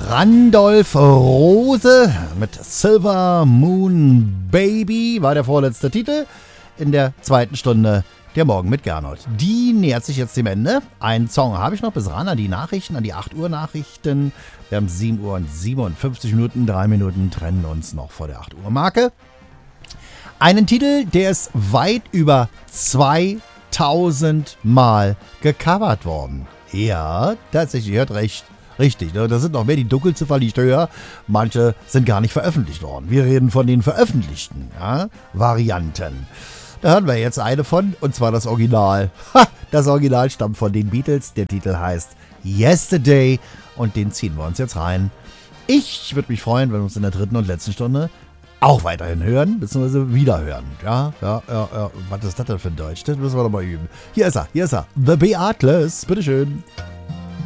Randolph Rose mit Silver Moon Baby war der vorletzte Titel in der zweiten Stunde der Morgen mit Gernot. Die nähert sich jetzt dem Ende. Einen Song habe ich noch bis ran an die Nachrichten, an die 8 Uhr Nachrichten. Wir haben 7 Uhr und 57 Minuten, 3 Minuten trennen uns noch vor der 8 Uhr Marke. Einen Titel, der ist weit über 2000 Mal gecovert worden. Ja, tatsächlich, ihr hört recht. Richtig, da sind noch mehr die Dunkelziffer, die ich höre. Manche sind gar nicht veröffentlicht worden. Wir reden von den veröffentlichten Varianten. Da hören wir jetzt eine von, und zwar das Original. Das Original stammt von den Beatles. Der Titel heißt Yesterday und den ziehen wir uns jetzt rein. Ich würde mich freuen, wenn wir uns in der dritten und letzten Stunde auch weiterhin hören, beziehungsweise wiederhören. Ja. Was ist das denn für ein Deutsch? Das müssen wir doch mal üben. Hier ist er. The Beatles. Bitteschön.